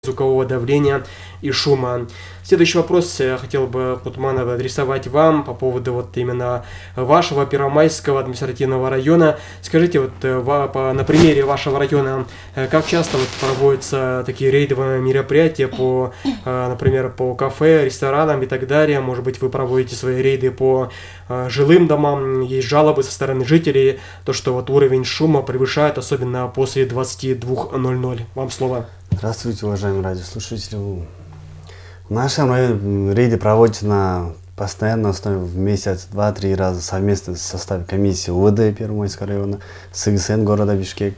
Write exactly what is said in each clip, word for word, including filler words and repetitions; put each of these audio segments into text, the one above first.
звукового давления и шума. Следующий вопрос я хотел бы, Кутманов, адресовать вам по поводу вот именно вашего Первомайского административного района. Скажите, вот по, на примере вашего района, как часто вот проводятся такие рейдовые мероприятия по, например, по кафе, ресторанам и так далее? Может быть, вы проводите свои рейды по жилым домам, есть жалобы со стороны жителей, то, что вот уровень шума превышает, особенно после двадцати двух ноль-ноль. Вам слово. Здравствуйте, уважаемые радиослушатели. В нашем районе рейды проводятся на постоянной основе в месяц, два-три раза совместно в составе комиссии УВД Первомайского района, СГСН города Бишкек.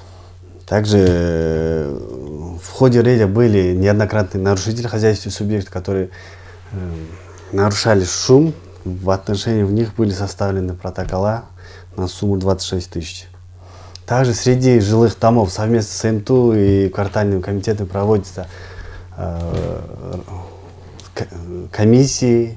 Также в ходе рейда были неоднократные нарушители хозяйственных субъектов, которые э, нарушали шум. В отношении в них были составлены протокола на сумму двадцать шесть тысяч. Также среди жилых домов совместно с МТУ и квартальным комитетом проводятся э, комиссии.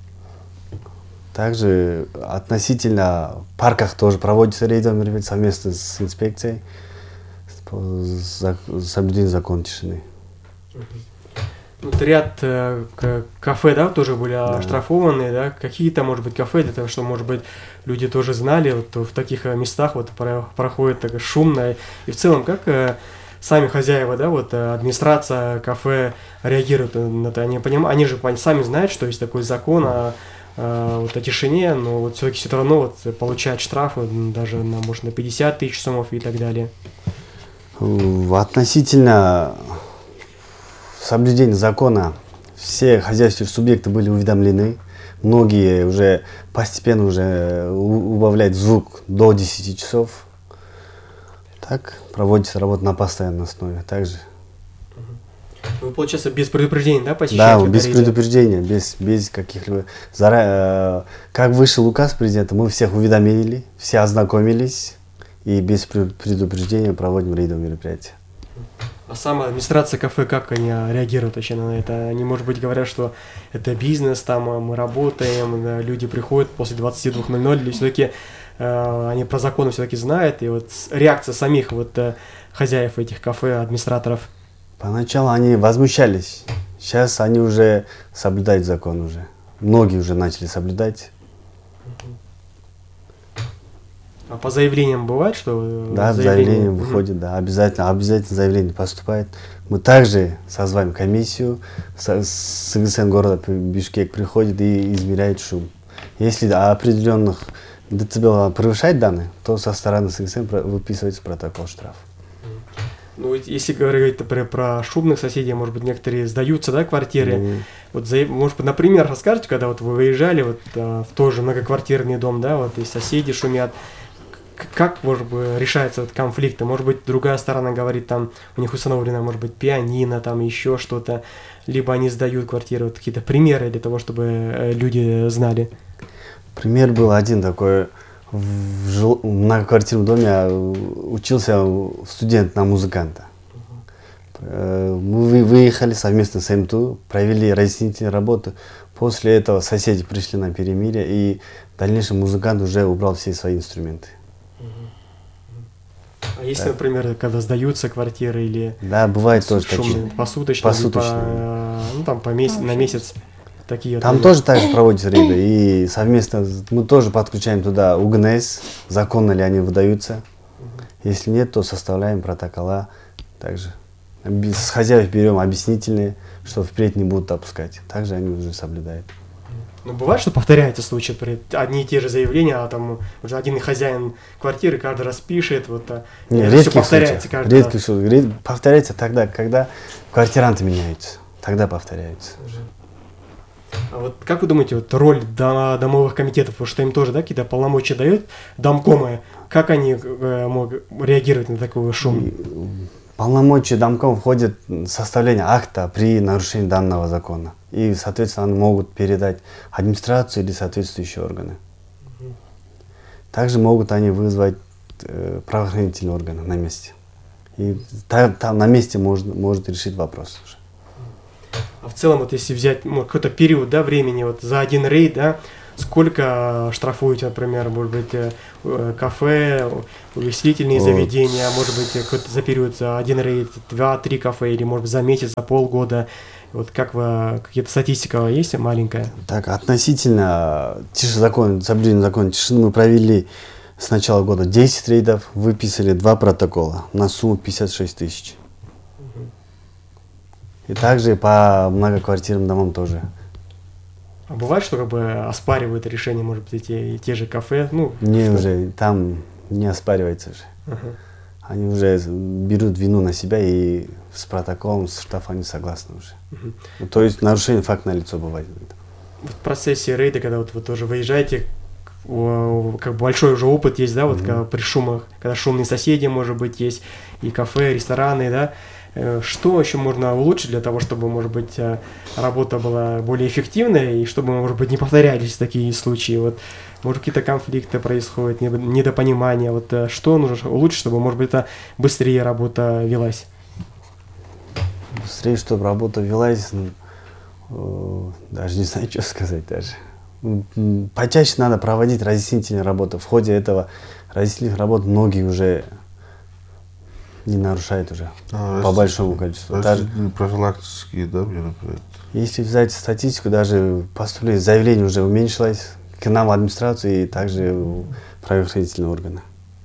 Также относительно парках тоже проводятся рейдовые мероприятия совместно с инспекцией по соблюдению закона тишины. Вот ряд э, кафе, да, тоже были да. оштрафованы, да, какие-то, может быть, кафе, для того, чтобы, может быть, люди тоже знали, вот в таких местах вот про, проходит так шумно, и в целом, как э, сами хозяева, да, вот администрация кафе реагирует на это, они понимают, они же сами знают, что есть такой закон о, о, вот, о тишине, но вот все-таки все равно вот получают штрафы даже на, может, на пятьдесят тысяч сомов и так далее. Относительно соблюдения закона все хозяйственные субъекты были уведомлены. Многие уже постепенно уже убавляют звук до десяти часов. Так проводится работа на постоянной основе. Также. Вы, получается, без предупреждения, да, посещаете? Да, без рейды? предупреждения, без, без каких-либо... Зара... Как вышел указ президента, мы всех уведомили, все ознакомились и без предупреждения проводим рейдовые мероприятия. А сама администрация кафе, как они реагируют вообще на это? Они, может быть, говорят, что это бизнес, там мы работаем, да, люди приходят после двадцати двух ноль-ноль, или все-таки э, они про законы все-таки знают, и вот реакция самих вот э, хозяев этих кафе, администраторов? Поначалу они возмущались, сейчас они уже соблюдают закон уже. Многие уже начали соблюдать. А по заявлениям бывает, что... Да, заявление, заявление выходит, mm-hmm. да, обязательно, обязательно заявление поступает. Мы также созвали комиссию, СГСН города Бишкек приходит и измеряет шум. Если определенных децибелов превышает данные, то со стороны СГСН выписывается протокол штраф. Ну, если говорить про, про шумных соседей, может быть, некоторые сдаются, да, квартиры. Mm-hmm. Вот, за, может быть, например, расскажете, когда вот вы выезжали вот, а, в тоже многоквартирный дом, да, вот и соседи шумят. Как, может быть, решаются вот конфликты? Может быть, другая сторона говорит, там у них установлено, может быть, пианино, там еще что-то, либо они сдают квартиру. Вот какие-то примеры для того, чтобы люди знали. Пример был один такой. В жил... многоквартирном доме учился студент на музыканта. Uh-huh. Мы выехали совместно с МТУ, провели разъяснительные работы. После этого соседи пришли на перемирие, и в дальнейшем музыкант уже убрал все свои инструменты. А есть, да. например, когда сдаются квартиры или... Да, бывает тоже такие. Посуточно, посуточно. По, ну, там, по месяц, на месяц такие... Там тоже так же проводятся рейды, и совместно мы тоже подключаем туда УГНС, законно ли они выдаются. Угу. Если нет, то составляем протокола. Также с хозяев берем объяснительные, что впредь не будут опускать. Также они уже соблюдают. Ну, бывает, что повторяются случаи, одни и те же заявления, а там уже один хозяин квартиры каждый раз пишет, вот, не, редких повторяется каждый редких раз. Случаев. Повторяется тогда, когда квартиранты меняются, тогда повторяются. А вот как вы думаете, вот роль домовых комитетов, потому что им тоже, да, какие-то полномочия дают домкомы, как они э, могут реагировать на такой шум? Полномочия домком входят составление акта при нарушении данного закона. И, соответственно, они могут передать администрацию или соответствующие органы. Угу. Также могут они вызвать э, правоохранительные органы на месте. И там, там на месте можно, может решить вопрос уже. А в целом, вот если взять ну, какой-то период, да, времени, вот за один рейд, да, сколько штрафуете, например, может быть, кафе, увеселительные вот. заведения, может быть, за период за один рейд, два-три кафе, или, может быть, за месяц, за полгода. Вот как вы, какие-то статистика есть маленькая? Так, относительно тиши, закон, соблюдения закона тишины мы провели с начала года десять рейдов, выписали два протокола на сумму пятьдесят шесть тысяч. Угу. И также по многоквартирным домам тоже. А бывает, что как бы оспаривают решение, может быть, те, те же кафе? Ну, не, что? Уже там не оспаривается уже. Угу. Они уже берут вину на себя и с протоколом, с штрафом не согласны уже. Угу. Ну, то есть нарушение факт налицо бывает. В процессе рейда, когда вот вы тоже выезжаете, как бы большой уже опыт есть, да, вот mm-hmm. при шумах, когда шумные соседи, может быть, есть и кафе, и рестораны, да, что еще можно улучшить для того, чтобы, может быть, работа была более эффективной, и чтобы, может быть, не повторялись такие случаи, вот, может, какие-то конфликты происходят, недопонимания, вот, что нужно улучшить, чтобы, может быть, это быстрее работа велась? Быстрее, чтобы работа велась, ну, даже не знаю, что сказать даже. Почаще надо проводить разъяснительные работы. В ходе этого разъяснительных работ многие уже не нарушают уже а, по большому количеству. Даже профилактические, да, мероприятия. Если взять статистику, даже поступление заявлений уже уменьшилось к нам в администрацию и также в правоохранительные органы.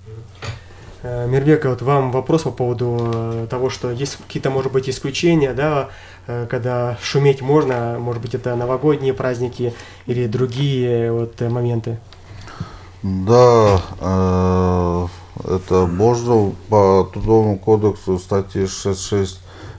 Мирбек, вот вам вопрос по поводу того, что есть какие-то, может быть, исключения, да, когда шуметь можно, может быть, это новогодние праздники или другие вот моменты? Да, э, это можно по Трудовому кодексу статьи шестьдесят шесть,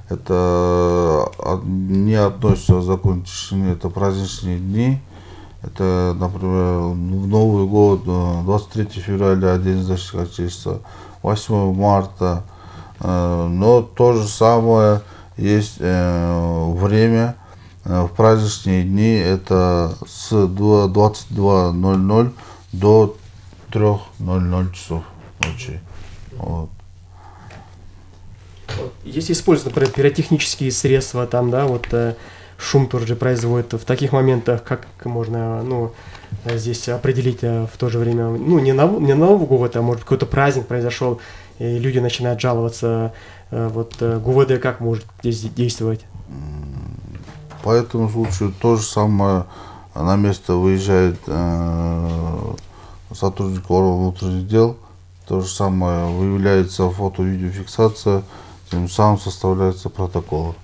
это не относится к закону тишины, это праздничные дни. Это, например, в Новый год, двадцать третьего февраля, День защиты Отечества, восьмого марта. Но то же самое есть время в праздничные дни, это с двадцати двух ноль-ноль до трёх ноль-ноль часов ночи. Вот. Если использовать, например, пиротехнические средства, там, да, вот шум тоже производит, в таких моментах как можно, ну, здесь определить в то же время, ну, не на, не на Новый год, а может какой-то праздник произошел, и люди начинают жаловаться, вот ГУВД как может здесь действовать? По этому случаю то же самое, на место выезжает э, сотрудник органов внутренних дел, то же самое выявляется фото-видеофиксация, тем самым составляется протокол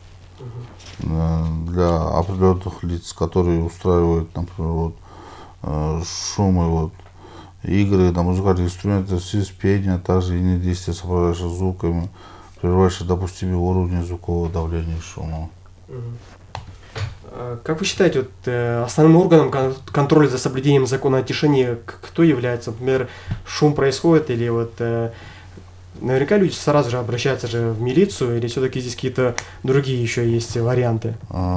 для определенных лиц, которые устраивают, например, вот, э, шумы, вот, игры на музыкальных инструментах, с пения, а также иные действия, сопровождающие звуками, прерывающие допустимый уровень звукового давления и шума. Как вы считаете, вот, э, основным органом контроля за соблюдением закона о тишине кто является? Например, шум происходит или вот э, наверняка люди сразу же обращаются же в милицию, или все-таки здесь какие-то другие еще есть варианты?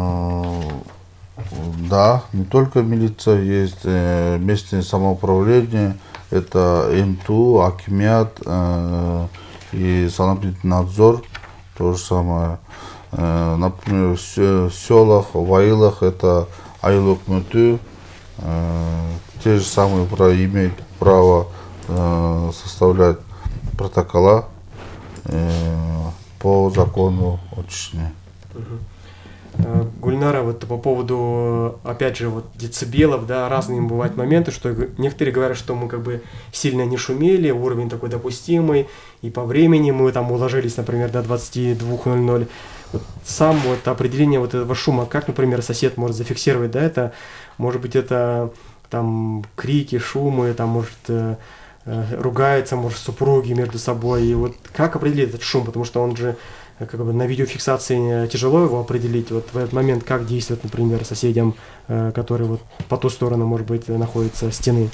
Да, не только милиция, есть э, местное самоуправление, это эм тэ у, Акимят э, и санэпиднадзор, то же самое. Э, например, в селах, в аилах это айлык мөтү, э, те же самые право, имеют право э, составлять протокола э, по закону о тишине. Гульнара, вот по поводу, опять же, вот децибелов, да, разные бывают моменты, что некоторые говорят, что мы как бы сильно не шумели, уровень такой допустимый, и по времени мы там уложились, например, до двадцати двух ноль-ноль. Вот сам вот определение вот этого шума, как, например, сосед может зафиксировать, да, это, может быть, это там крики, шумы, там, может, э, э, ругаются, может, супруги между собой, и вот как определить этот шум, потому что он же как бы на видеофиксации тяжело его определить. Вот в этот момент как действовать, например, соседям, э, которые вот по ту сторону, может быть, находятся стены?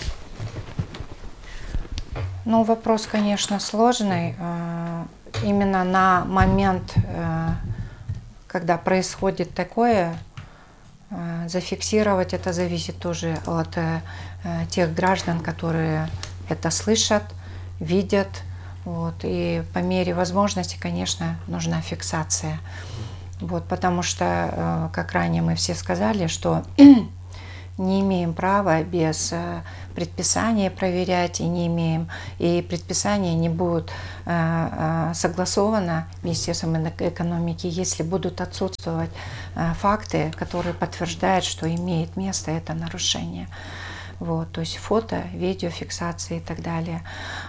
Ну, вопрос, конечно, сложный. Именно на момент, когда происходит такое, зафиксировать это зависит тоже от тех граждан, которые это слышат, видят. Вот, и по мере возможности, конечно, нужна фиксация. Вот, потому что, как ранее мы все сказали, что не имеем права без предписания проверять, и не имеем, и предписания не будут согласованы Министерством экономики, если будут отсутствовать факты, которые подтверждают, что имеет место это нарушение. Вот, то есть фото, видеофиксации и так далее.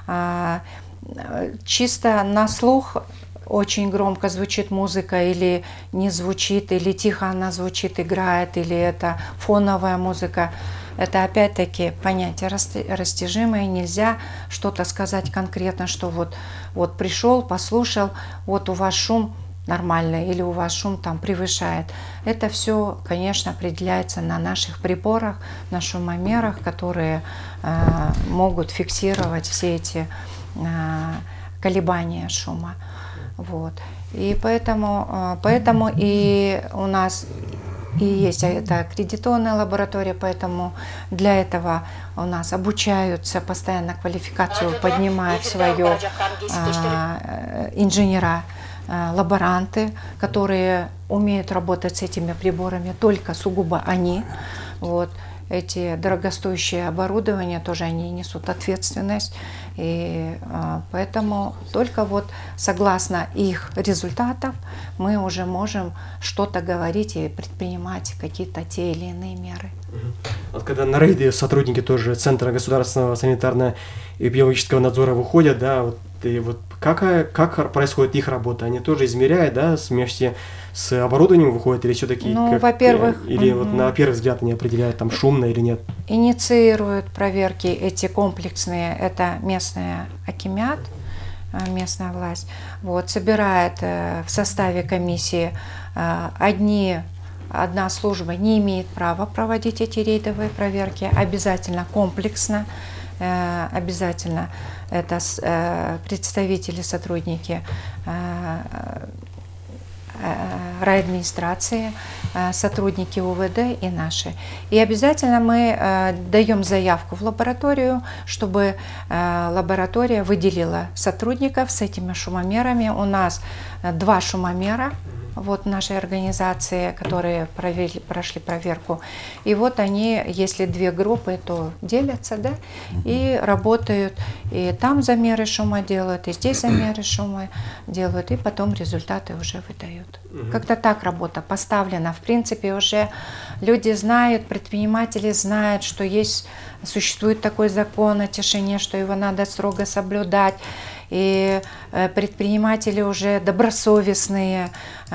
Чисто на слух очень громко звучит музыка или не звучит, или тихо она звучит, играет, или это фоновая музыка. Это опять-таки понятие растяжимое, нельзя что-то сказать конкретно, что вот, вот пришел, послушал, вот у вас шум нормальный или у вас шум там превышает. Это все, конечно, определяется на наших приборах, на шумомерах, которые э, могут фиксировать все эти э, колебания шума. Вот. И поэтому, э, поэтому и у нас и есть эта аккредитованная лаборатория, поэтому для этого у нас обучаются, постоянно квалификацию поднимают свою э, инженера, э, лаборанты, которые умеют работать с этими приборами, только сугубо они. Вот. Эти дорогостоящие оборудования тоже они несут ответственность, и э, поэтому только вот согласно их результатов мы уже можем что-то говорить и предпринимать какие-то те или иные меры. Вот когда на рейды сотрудники тоже Центра государственного санитарно-эпидемиологического надзора выходят, да, вот, и вот как, как происходит их работа? Они тоже измеряют, да, вместе с оборудованием выходят или все-таки, ну, как, во-первых, или угу. вот на первый взгляд они определяют, там шумно или нет? Инициируют проверки эти комплексные, это местная акимят, местная власть, вот, собирает в составе комиссии одни, одна служба не имеет права проводить эти рейдовые проверки, обязательно комплексно, обязательно это представители, сотрудники райадминистрации, сотрудники УВД и наши. И обязательно мы даем заявку в лабораторию, чтобы лаборатория выделила сотрудников с этими шумомерами. У нас два шумомера вот нашей организации, которые провели, прошли проверку. И вот они, если две группы, то делятся, да, и работают. И там замеры шума делают, и здесь замеры шума делают, и потом результаты уже выдают. Угу. Как-то так работа поставлена. В принципе, уже люди знают, предприниматели знают, что есть, существует такой закон о тишине, что его надо строго соблюдать. И предприниматели уже добросовестные,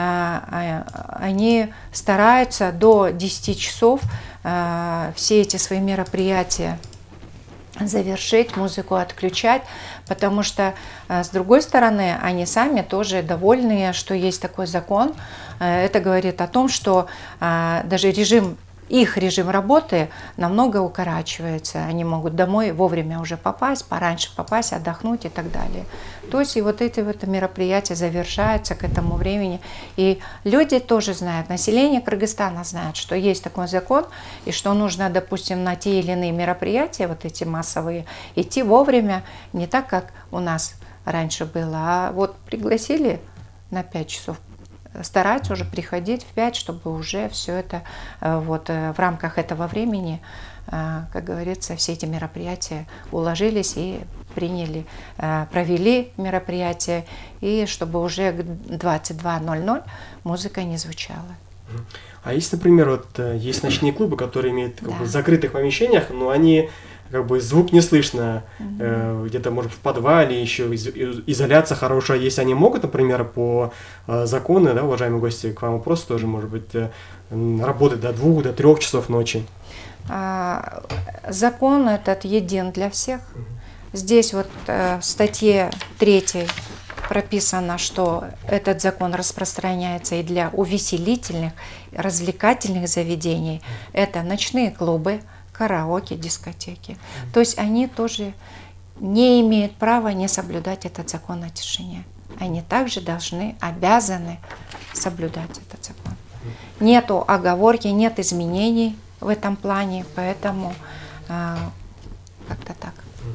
они стараются до десяти часов все эти свои мероприятия завершить, музыку отключать, потому что, с другой стороны, они сами тоже довольны, что есть такой закон. Это говорит о том, что даже режим их режим работы намного укорачивается. Они могут домой вовремя уже попасть, пораньше попасть, отдохнуть и так далее. То есть и вот эти вот мероприятия завершаются к этому времени. И люди тоже знают, население Кыргызстана знает, что есть такой закон, и что нужно, допустим, на те или иные мероприятия, вот эти массовые, идти вовремя, не так, как у нас раньше было, а вот пригласили на пять часов, стараются уже приходить в пять, чтобы уже все это вот в рамках этого времени, как говорится, все эти мероприятия уложились и приняли, провели мероприятие, и чтобы уже к двадцать два ноль ноль музыка не звучала. А есть, например, вот есть ночные клубы, которые имеют как да. бы, в закрытых помещениях, но они как бы звук не слышно, mm-hmm. э, где-то, может, в подвале еще из, изоляция хорошая. Если они могут, например, по э, закону, да, уважаемые гости, к вам вопрос тоже, может быть, э, работать до двух, до трех часов ночи. А, закон этот един для всех. Mm-hmm. Здесь вот э, в статье третьей прописано, что этот закон распространяется и для увеселительных, развлекательных заведений. Это ночные клубы, караоке, дискотеки. Mm-hmm. То есть они тоже не имеют права не соблюдать этот закон о тишине. Они также должны, обязаны соблюдать этот закон. Mm-hmm. Нету оговорки, нет изменений в этом плане, поэтому э, как-то так.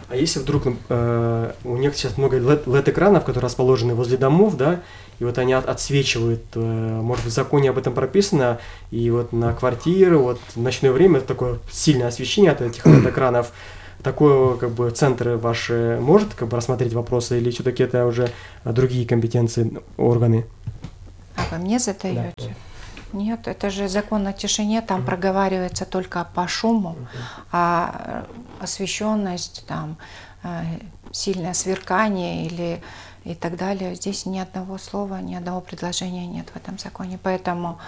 А если вдруг э, у них сейчас много лед-экранов, которые расположены возле домов, да, и вот они от, отсвечивают, э, может быть, в законе об этом прописано, и вот на квартиры, вот в ночное время это такое сильное освещение от этих лед-экранов, такое, как бы, центры ваши может, как бы, рассмотреть вопросы, или все-таки это уже другие компетенции, органы? А вы мне задаете? Да. Нет, это же закон о тишине, там mm-hmm. проговаривается только по шуму, mm-hmm. а освещенность, там, сильное сверкание или и так далее, здесь ни одного слова, ни одного предложения нет в этом законе, поэтому...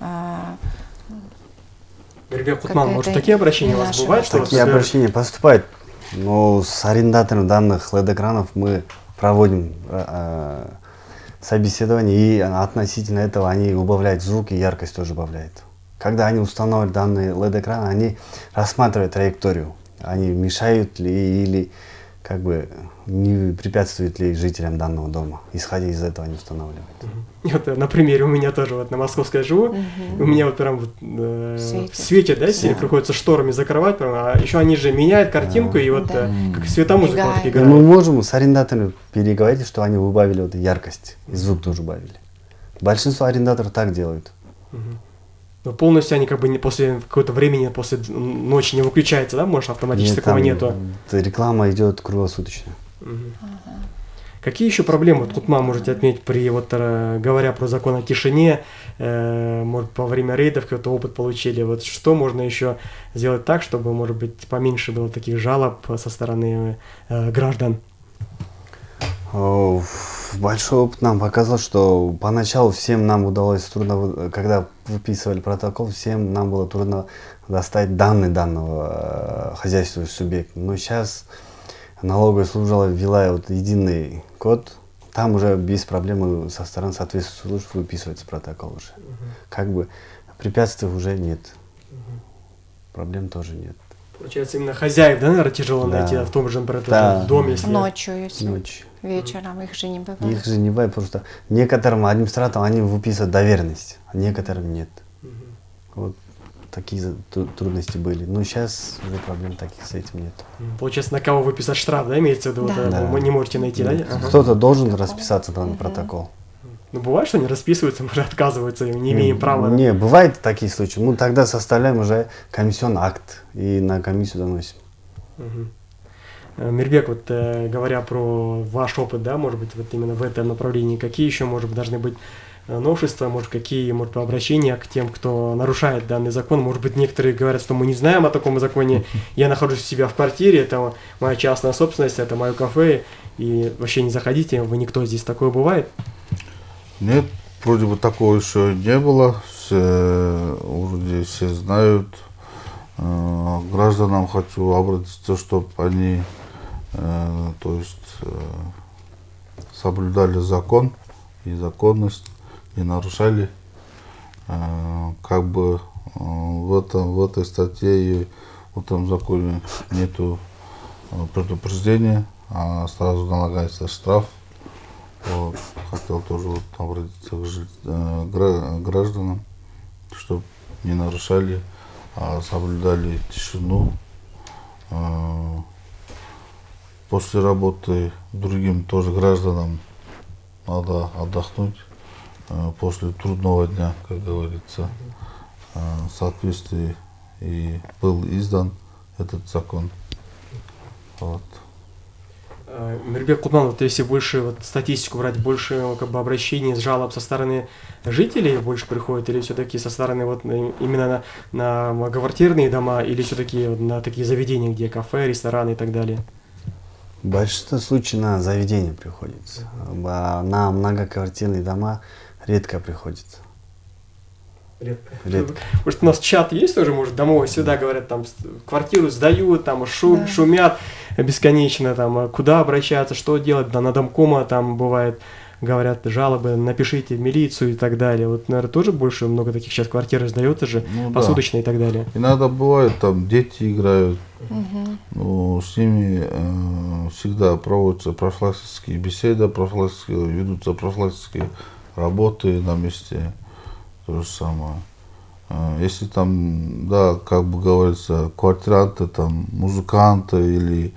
Мирбек Кутман, может, такие обращения у вас бывают? Что такие обращения поступают, но с арендатором данных лед-экранов мы проводим э, собеседование, и относительно этого они убавляют звук, и яркость тоже убавляют. Когда они устанавливают данные лед-экраны, они рассматривают траекторию, они мешают ли или как бы не препятствуют ли жителям данного дома. Исходя из этого они устанавливают. Uh-huh. Вот, на примере у меня тоже вот на Московской живу, uh-huh. у меня вот прям вот, э, светит. светит, да, если да. приходится шторами закрывать, прям, а еще они же меняют картинку, да. и вот да. э, как светомузыка вот играет. Мы можем с арендаторами переговорить, что они убавили вот яркость, и звук тоже убавили. Большинство арендаторов так делают. Uh-huh. Но полностью они как бы не после какого-то времени, после ночи не выключаются, да, может, автоматически Нет, такого нету? Реклама идет круглосуточно. Угу. Ага. Какие еще проблемы, вот, Кутман, можете отметить, при, вот, говоря про закон о тишине, э, может, во время рейдов какой-то опыт получили, вот что можно еще сделать так, чтобы, может быть, поменьше было таких жалоб со стороны э, граждан? Большой опыт нам показал, что поначалу всем нам удалось трудно, когда выписывали протокол, всем нам было трудно достать данные данного хозяйственного субъекта. Но сейчас налоговая служба ввела вот единый код, там уже без проблем со стороны соответствующих служб выписывается протокол уже. Uh-huh. Как бы препятствий уже нет, uh-huh. проблем тоже нет. Получается, именно хозяев, да, наверное, тяжело да. найти в том же, например, да. доме, если... Ночью, если Ночью. Вечером их же не бывает. Их же не бывает, потому что некоторым администраторам они выписывают доверенность, а некоторым нет. Угу. Вот такие трудности были. Но сейчас уже проблем таких с этим нет. Получается, на кого выписать штраф, да, имеется в виду? Да. Да. Вы не можете найти, да? да? Ага. Кто-то должен расписаться на угу. протокол. Ну, бывает, что они расписываются, может, отказываются, не имеем не, права. Не, бывают такие случаи. Мы тогда составляем уже комиссионный акт и на комиссию доносим. Угу. Мирбек, вот э, говоря про ваш опыт, да, может быть, вот именно в этом направлении, какие еще, может быть, должны быть новшества, может, какие, может, обращения к тем, кто нарушает данный закон? Может быть, некоторые говорят, что мы не знаем о таком законе, я нахожусь у себя в квартире, это моя частная собственность, это мое кафе, и вообще не заходите, вы никто здесь. Такое бывает? Нет, вроде бы такого еще не было, все, вроде все знают. Гражданам хочу обратиться, чтобы они э, то есть, э, соблюдали закон и законность, не нарушали. Э, как бы э, в, этом, в этой статье и в этом законе нету предупреждения, а сразу налагается штраф. Вот. Хотел тоже вот обратиться к жить, э, гражданам, чтобы не нарушали, а соблюдали тишину. После работы другим тоже гражданам надо отдохнуть после трудного дня, как говорится. В соответствии и был издан этот закон. Вот. Мирбек Кутман, вот если больше вот, статистику брать, больше как бы, обращений, жалоб со стороны жителей больше приходит, или все-таки со стороны вот, именно на, на многоквартирные дома, или все-таки вот, на такие заведения, где кафе, рестораны и так далее? В большинстве случаев на заведения приходится, а на многоквартирные дома редко приходится. Редко. Редко. Потому что у нас чат есть тоже, может, домовой, всегда говорят, там, квартиру сдают, там, шум, да. шумят бесконечно, там, куда обращаться, что делать, да, на домкома, там, бывает, говорят, жалобы, напишите в милицию и так далее. Вот, наверное, тоже больше много таких сейчас квартир сдается же, ну, посуточно да. и так далее. Иногда бывает, там, дети играют, угу. ну, с ними э, всегда проводятся профилактические беседы, профилактические, ведутся профилактические работы на месте. То же самое. Если там, да, как бы говорится, квартиранты, там, музыканты или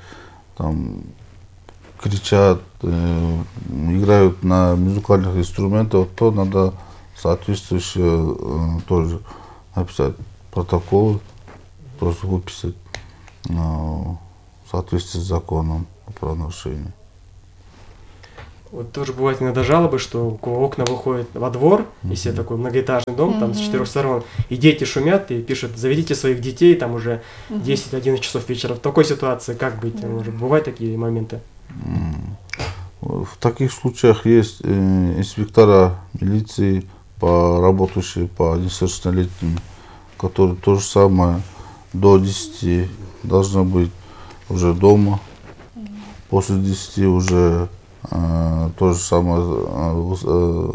там кричат, э, играют на музыкальных инструментах, то надо соответствующее э, тоже написать протоколы, просто выписать э, в соответствии с законом о правонарушении. Вот тоже бывает иногда жалобы, что окна выходят во двор, mm-hmm. если такой многоэтажный дом, mm-hmm. там с четырех сторон, и дети шумят, и пишут: заведите своих детей, там уже mm-hmm. десять-одиннадцать часов вечера. В такой ситуации как быть? Mm-hmm. Может, бывают такие моменты? Mm-hmm. В таких случаях есть э, инспектора милиции, по, работающие по несовершеннолетним, которые то же самое до десяти должны быть уже дома, mm-hmm. после десяти уже Uh, то же самое uh,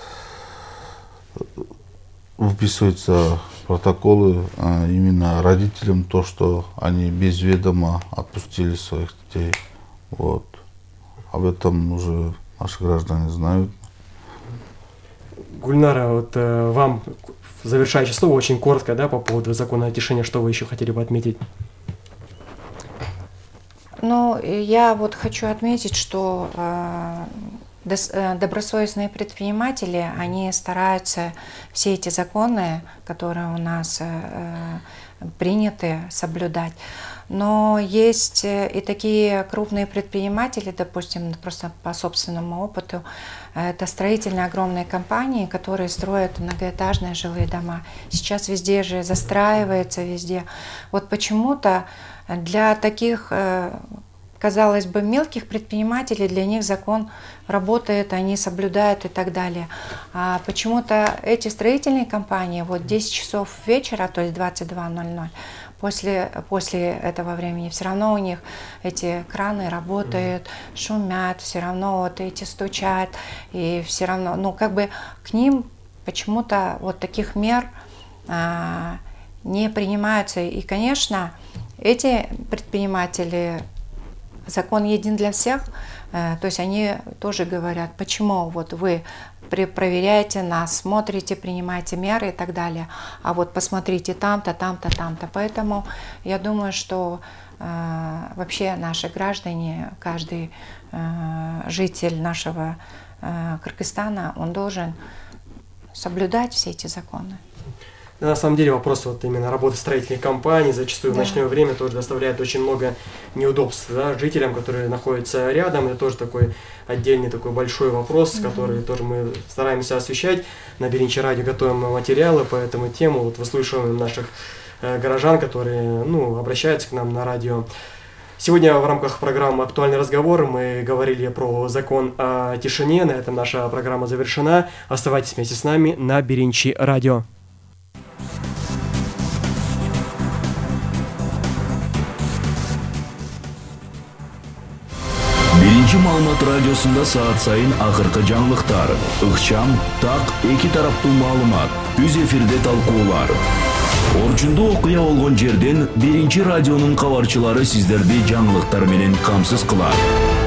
uh, выписываются протоколы uh, именно родителям, то, что они без ведома отпустили своих детей. Вот. Об этом уже наши граждане знают. Гульнара, вот э, вам завершающее слово очень коротко, да, по поводу закона о тишине, что вы еще хотели бы отметить? Ну, я вот хочу отметить, что э, дос, э, добросовестные предприниматели, они стараются все эти законы, которые у нас э, приняты, соблюдать. Но есть и такие крупные предприниматели, допустим, просто по собственному опыту, это строительные огромные компании, которые строят многоэтажные жилые дома. Сейчас везде же застраивается, везде. Вот почему-то для таких, казалось бы, мелких предпринимателей, для них закон работает, они соблюдают и так далее. А почему-то эти строительные компании, вот десять часов вечера, то есть двадцать два ноль ноль, после, после этого времени все равно у них эти краны работают, шумят, все равно вот эти стучат, и все равно, ну как бы к ним почему-то вот таких мер а, не принимаются. И, конечно, эти предприниматели, закон един для всех, то есть они тоже говорят, почему вот вы проверяете нас, смотрите, принимаете меры и так далее, а вот посмотрите там-то, там-то, там-то. Поэтому я думаю, что э, вообще наши граждане, каждый э, житель нашего э, Кыргызстана, он должен соблюдать все эти законы. Да, на самом деле вопрос вот именно работы строительных компаний зачастую да. в ночное время тоже доставляет очень много неудобств, да, жителям, которые находятся рядом. Это тоже такой отдельный такой большой вопрос, mm-hmm. который тоже мы стараемся освещать. На Беринчи радио готовим материалы по этому тему, вот выслушиваем наших э, горожан, которые ну, обращаются к нам на радио. Сегодня в рамках программы «Актуальный разговор» мы говорили про закон о тишине. На этом наша программа завершена. Оставайтесь вместе с нами на Беринчи радио. Birinci Ma'lumot radiosunda saat sayın ahırkı жаңылыктар, ыкчам, так, эки тараптуу маалымат, үз эфирде талкуулар. Орчунду окуя болгон жерден Биринчи радионун кабарчылары сиздерди жаңылыктар менен камсыз кылат.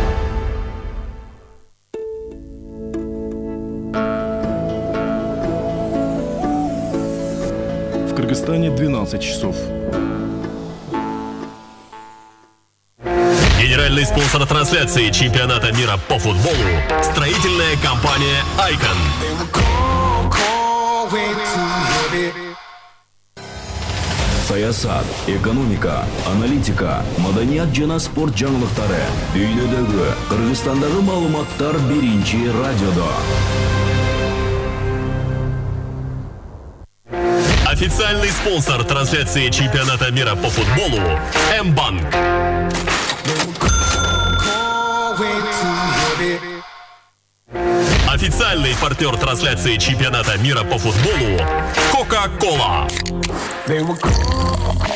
В Кыргызстане двенадцать часов. Генеральный спонсор трансляции чемпионата мира по футболу – строительная компания «Айкон». Саясат, экономика, аналитика, маданият жана спорт жаңылыктары, дүйнөдөгү, Кыргызстандагы маалыматтар Биринчи радиодо. Официальный спонсор трансляции чемпионата мира по футболу – М-банк. Официальный партнер трансляции чемпионата мира по футболу – Кока-Кола.